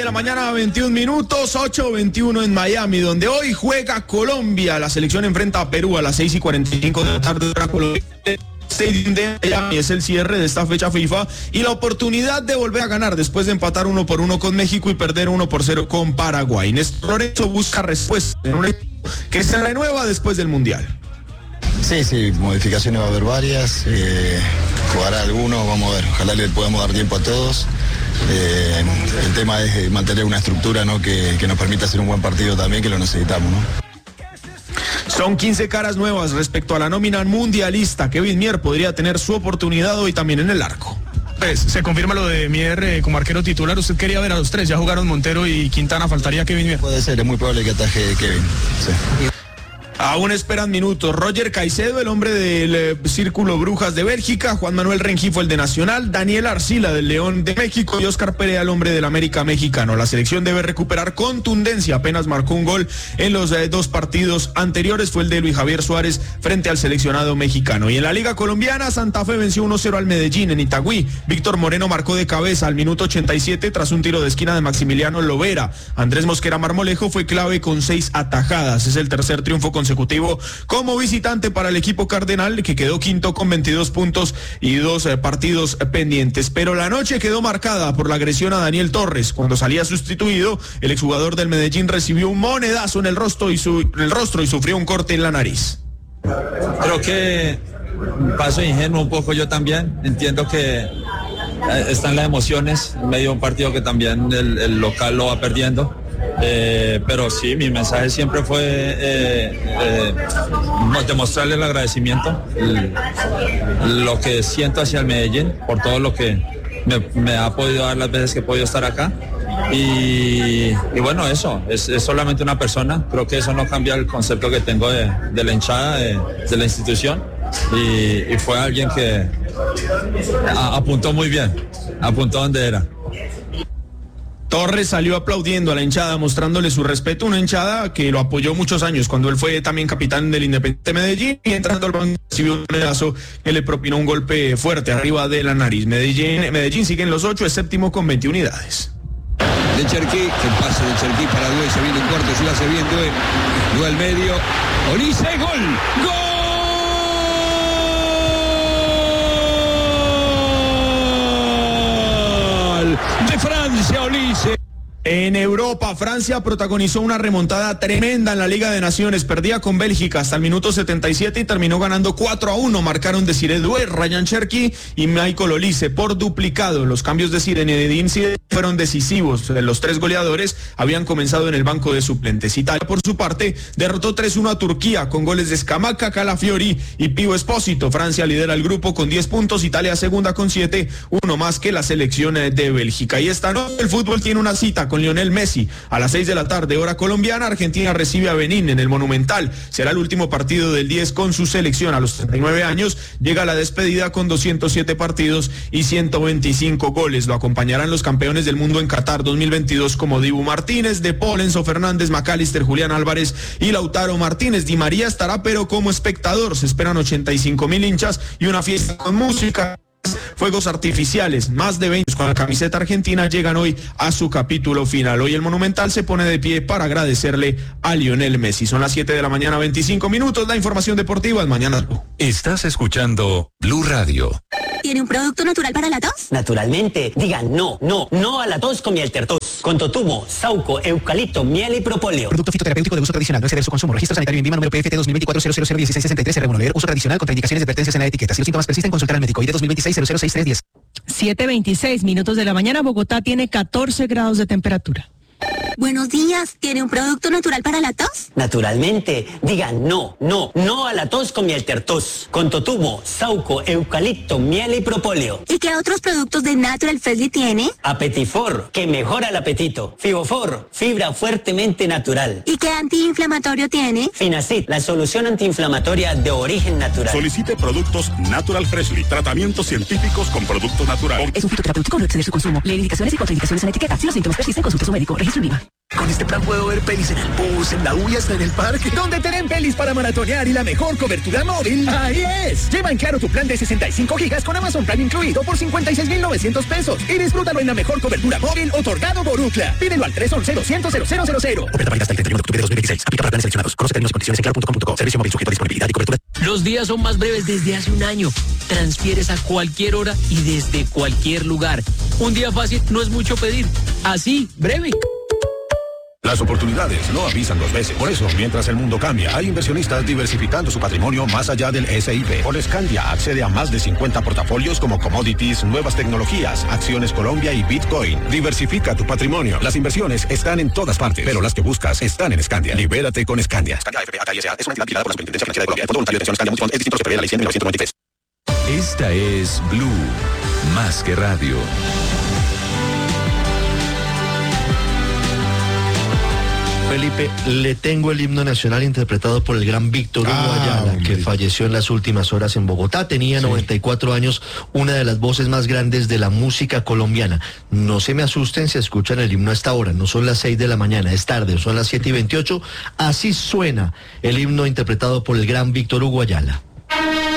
la mañana, 21 minutos, 8:21 en Miami, donde hoy juega Colombia. La selección enfrenta a Perú a las 6:45 de la tarde. Colombia Stadium de Miami es el cierre de esta fecha FIFA y la oportunidad de volver a ganar después de empatar 1-1 con México y perder 1-0 con Paraguay. Néstor Lorenzo busca respuesta en un equipo que se renueva después del Mundial. Sí, modificaciones va a haber varias, jugará algunos, vamos a ver, ojalá le podamos dar tiempo a todos. El tema es mantener una estructura, ¿no?, que nos permita hacer un buen partido también, que lo necesitamos, ¿no? Son 15 caras nuevas respecto a la nómina mundialista. Kevin Mier podría tener su oportunidad hoy también en el arco. Pues se confirma lo de Mier como arquero titular. Usted quería ver a los tres, ya jugaron Montero y Quintana, faltaría Kevin Mier. Puede ser, es muy probable que ataje Kevin, sí. Aún esperan minutos. Roger Caicedo, el hombre del Círculo Brujas de Bélgica, Juan Manuel Rengifo, el de Nacional, Daniel Arcila del León de México y Oscar Perea, el hombre del América mexicano. La selección debe recuperar contundencia, apenas marcó un gol en los dos partidos anteriores, fue el de Luis Javier Suárez frente al seleccionado mexicano. Y en la Liga Colombiana, Santa Fe venció 1-0 al Medellín en Itagüí. Víctor Moreno marcó de cabeza al minuto 87 tras un tiro de esquina de Maximiliano Lovera. Andrés Mosquera Marmolejo fue clave con 6 atajadas. Es el tercer triunfo consecutivo como visitante para el equipo cardenal, que quedó quinto con 22 puntos y 2 partidos pendientes. Pero la noche quedó marcada por la agresión a Daniel Torres. Cuando salía sustituido, el exjugador del Medellín recibió un monedazo en el rostro y sufrió un corte en la nariz. Creo que paso ingenuo un poco yo también. Entiendo que están las emociones en medio de un partido que también el local lo va perdiendo. Pero sí, mi mensaje siempre fue demostrarle el agradecimiento, lo que siento hacia el Medellín por todo lo que me ha podido dar las veces que he podido estar acá. Y bueno, eso es solamente una persona. Creo que eso no cambia el concepto que tengo de la hinchada, de la institución, y fue alguien que apuntó muy bien, apuntó donde era. Torres salió aplaudiendo a la hinchada, mostrándole su respeto, una hinchada que lo apoyó muchos años cuando él fue también capitán del Independiente Medellín, y entrando al banco recibió un pedazo que le propinó un golpe fuerte arriba de la nariz. Medellín sigue en los 8, es séptimo con 20 unidades. De Cherquí, el pase de Cherquí para Dué, se viene un cuarto, se lo hace bien Dué al medio, Olise, ¡gol! De Francia, Olise. En Europa, Francia protagonizó una remontada tremenda en la Liga de Naciones. Perdía con Bélgica hasta el minuto 77 y terminó ganando 4-1. Marcaron Desiré Doué, Ryan Cherki y Michael Olise por duplicado. Los cambios de Zinedine Zidane fueron decisivos. Los 3 goleadores habían comenzado en el banco de suplentes. Italia, por su parte, derrotó 3-1 a Turquía con goles de Scamacca, Calafiori y Pío Espósito. Francia lidera el grupo con 10 puntos, Italia segunda con 7, uno más que la selección de Bélgica. Y esta noche el fútbol tiene una cita con Lionel Messi. A las 6 de la tarde, hora colombiana, Argentina recibe a Benín en el Monumental. Será el último partido del 10 con su selección. A los 39 años llega a la despedida con 207 partidos y 125 goles. Lo acompañarán los campeones del mundo en Qatar 2022 como Dibu Martínez, De Paul, Enzo Fernández, McAllister, Julián Álvarez y Lautaro Martínez. Di María estará pero como espectador. Se esperan 85,000 hinchas y una fiesta con música, fuegos artificiales. Más de 20 con la camiseta argentina llegan hoy a su capítulo final. Hoy el Monumental se pone de pie para agradecerle a Lionel Messi. Son las 7 de la mañana, 25 minutos. La información deportiva es mañana. Estás escuchando Blue Radio. ¿Tiene un producto natural para la tos? Naturalmente. Digan no a la tos con miel tertos. Con totumo, sauco, eucalipto, miel y propóleo. Producto fitoterapéutico de uso tradicional. No exceder su consumo. Registro sanitario INVIMA número PFT 2024-001663. R1 uso tradicional con indicaciones y advertencias en la etiqueta. Si los síntomas persisten, consultar al médico. ID 2026-006310. 7:26 minutos de la mañana. Bogotá tiene 14 grados de temperatura. Buenos días. ¿Tiene un producto natural para la tos? Naturalmente. Digan no a la tos con miel tertos. Con totumo, sauco, eucalipto, miel y propóleo. ¿Y qué otros productos de Natural Freshly tiene? Apetifor, que mejora el apetito. Fibofor, fibra fuertemente natural. ¿Y qué antiinflamatorio tiene? Finacid, la solución antiinflamatoria de origen natural. Solicite productos Natural Freshly. Tratamientos científicos con productos naturales. Es un fitoterapéutico, no exceder su consumo. Lee indicaciones y contraindicaciones en la etiqueta. Si los síntomas persisten, consulte a su médico. Registro INVIMA. Con este plan puedo ver pelis en el bus, en la U y hasta en el parque. Donde te den pelis para maratonear y la mejor cobertura móvil, ahí es. Lleva en Claro tu plan de 65 gigas con Amazon Prime incluido por 56,900 pesos y disfrútalo en la mejor cobertura móvil otorgado por UCLA. Pídelo al 311-200-000. Oferta válida hasta el 31 de octubre de 2016. Aplica para planes seleccionados. Conoce términos y condiciones en claro.com.co. Servicio móvil sujeto a disponibilidad y cobertura. Los días son más breves desde hace un año. Transfieres a cualquier hora y desde cualquier lugar. Un día fácil no es mucho pedir. Así, breve. Las oportunidades no avisan 2 veces. Por eso, mientras el mundo cambia, hay inversionistas diversificando su patrimonio más allá del S&P. Olescandia accede a más de 50 portafolios como commodities, nuevas tecnologías, acciones Colombia y Bitcoin. Diversifica tu patrimonio. Las inversiones están en todas partes, pero las que buscas están en Scandia. Libérate con Scandia. Scandia AFP S.A. es una entidad vigilada por la Superintendencia Financiera de Colombia. El Fondo Voluntario de Atención Scandia Multifond es distinto, se prevé la ley 100 de 1993. Esta es Blue, más que radio. Felipe, le tengo el himno nacional interpretado por el gran Víctor Hugo Ayala, que falleció en las últimas horas en Bogotá. Tenía 94 años, una de las voces más grandes de la música colombiana. No se me asusten si escuchan el himno a esta hora, no son las 6 de la mañana, es tarde, son las 7:28. Así suena el himno interpretado por el gran Víctor Hugo Ayala.